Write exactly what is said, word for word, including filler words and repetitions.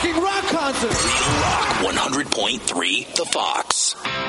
fucking rock concert. Real Rock one hundred point three The Fox.